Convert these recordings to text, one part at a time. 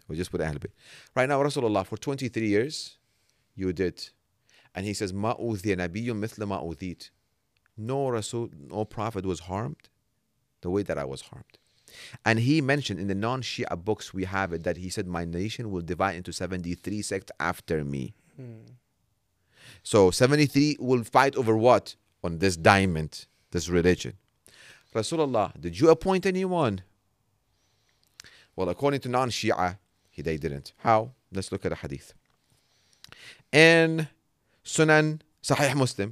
We just put Ahl Bayt. Right now, Rasulullah, for 23 years, you did. And he says, مَا أُوذِيَ نَبِيٌّ مِثْلَ مَا أُوذِيتُ. No Rasul, no Prophet was harmed the way that I was harmed. And he mentioned in the non-Shia books, we have it, that he said, my nation will divide into 73 sects after me. So 73 will fight over what? On this diamond, this religion. Rasulullah, did you appoint anyone? Well, according to non-Shia, they didn't. How? Let's look at a hadith. In Sunan Sahih Muslim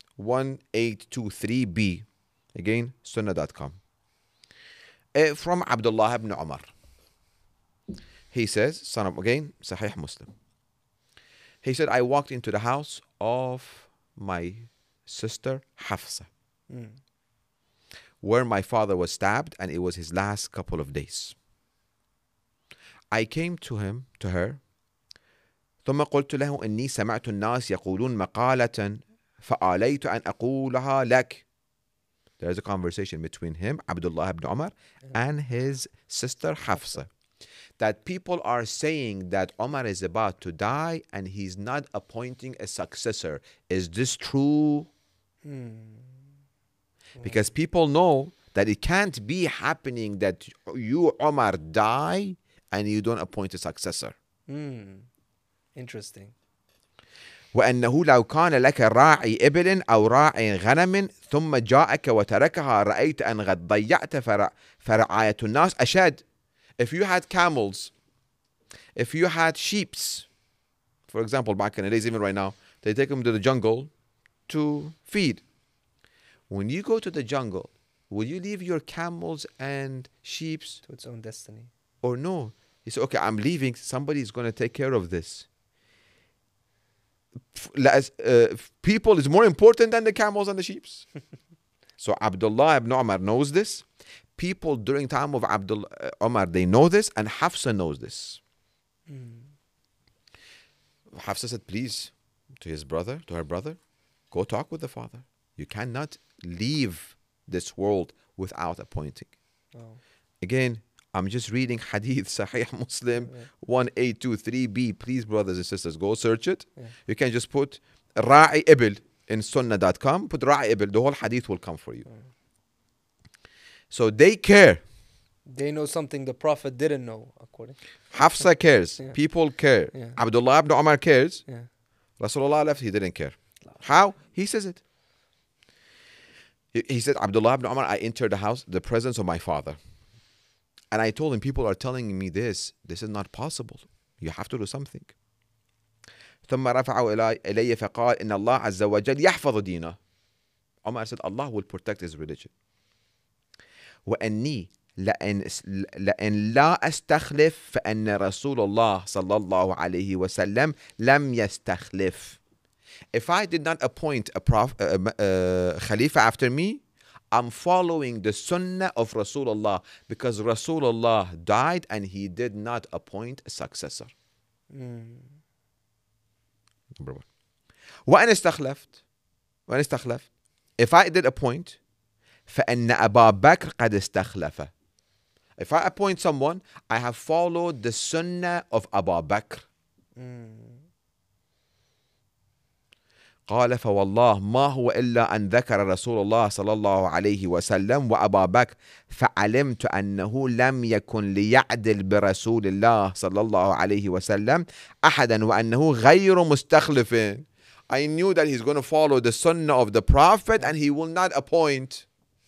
1823b, again, sunnah.com, from Abdullah ibn Umar. He says, son of, again, Sahih Muslim. He said, I walked into the house of my sister Hafsa, where my father was stabbed, and it was his last couple of days. I came to her, ثم قلت له إني سمعت الناس يقولون مقالة فآليت أن أقولها لك. There is a conversation between him, Abdullah ibn Umar, and his sister Hafsa, that people are saying that Umar is about to die and he's not appointing a successor. Is this true? Because people know that it can't be happening that you, Umar, die and you don't appoint a successor. Interesting. وأنه لو كان لك راعي إبل أو راعي غنم ثم جاءك وتركها رأيت أن قد ضيعت فرعاية الناس أشد. If you had camels, if you had sheep, for example, back in the days, even right now, they take them to the jungle to feed. When you go to the jungle, will you leave your camels and sheep To its own destiny. or no? You say, okay, I'm leaving. Somebody's going to take care of this. People is more important than the camels and the sheep. So Abdullah ibn Umar knows this. People during time of Abdullah Umar, they know this, and Hafsa knows this. Hafsa said, please, to her brother, go talk with the father. You cannot leave this world without appointing. Again, I'm just reading Hadith Sahih Muslim 1823b. Please, brothers and sisters, go search it. You can just put Ra'i Ibil in sunnah.com. Put Ra'i Ibil. The whole Hadith will come for you. So they care. They know something the Prophet didn't know, according. Hafsa cares. People care. Abdullah ibn Umar cares. Rasulullah left, he didn't care. How? He says it. He said, Abdullah ibn Umar, I entered the house, the presence of my father. And I told him, people are telling me this. This is not possible. You have to do something. ثم رفعوا إلي فقال إن الله عز وجل يحفظ دينه. Umar said, Allah will protect his religion. وأني لأن لا أستخلف فأن رسول الله صلى الله عليه وسلم لم يستخلف. If I did not appoint a Khalifa after me, I'm following the sunnah of Rasulullah, because Rasulullah died and he did not appoint a successor. Number one. وإن استخلفت. If I did appoint, فإن أبا بكر قد استخلف. If I appoint someone, I have followed the sunnah of Abu Bakr. قال فوالله ما هو إلا أن ذكر رسول الله صلى الله عليه وسلم وأبا بكر فعلمت أنه لم يكن ليعدل برسول الله صلى الله عليه وسلم أحدا وأنه غير مستخلف. I knew that he's going to follow the sunnah of the Prophet and he will not appoint.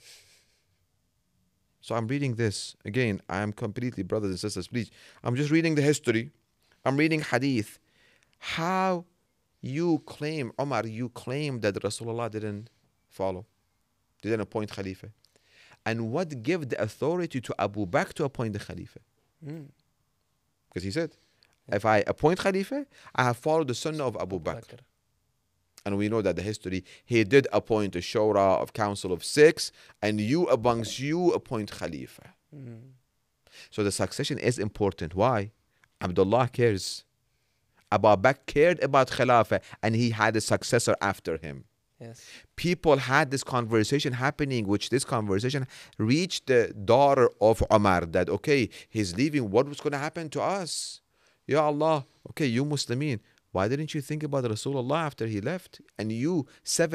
So I'm reading this. Again, I am completely, brothers and sisters, please. I'm just reading the history. I'm reading hadith. How you claim, Umar, you claim that Rasulullah didn't follow, didn't appoint Khalifa. And what gave the authority to Abu Bakr to appoint the Khalifa? Because he said, if I appoint Khalifa, I have followed the sunnah of Abu Bakr. And we know that the history, he did appoint a shura of council of 6, and you amongst you appoint Khalifa. So the succession is important. Why? Abdullah cares. Abu Bakr cared about Khilafah and he had a successor after him. Yes. People had this conversation happening, which this conversation reached the daughter of Umar that, okay, he's leaving. What was going to happen to us? Ya Allah, okay, you Muslimin, why didn't you think about Rasulullah after he left? And you, 7